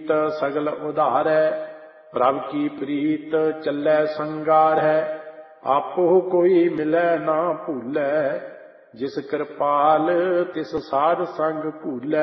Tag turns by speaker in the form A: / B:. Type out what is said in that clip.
A: ਰੀਤ ਸਗਲ ਉਧਾਰੈ। ਪ੍ਰਭ ਕੀ ਪ੍ਰੀਤ ਚੱਲੈ ਸੰਗਾਰੈ। ਆਪੋ ਕੋਈ ਮਿਲੈ ਨਾ ਭੂਲੈ। ਜਿਸ ਕਿਰਪਾਲ ਤਿਸ ਸਾਧ ਸੰਗ ਭੂਲੈ।